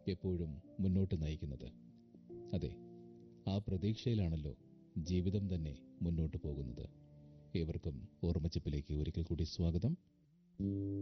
എപ്പോഴും മുന്നോട്ട് നയിക്കുന്നത്. അതെ, ആ പ്രതീക്ഷയിലാണല്ലോ ജീവിതം തന്നെ മുന്നോട്ട് പോകുന്നത്. ഏവർക്കും ഓർമ്മച്ചിപ്പിലേക്ക് ഒരിക്കൽ കൂടി സ്വാഗതം.